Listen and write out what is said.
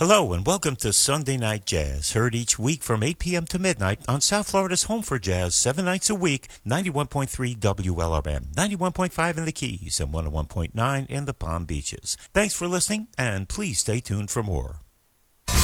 Hello and welcome to Sunday Night Jazz, heard each week from 8 p.m. to midnight on South Florida's home for jazz, 7 nights a week, 91.3 WLRM, 91.5 in the Keys, and 101.9 in the Palm Beaches. Thanks for listening, and please stay tuned for more.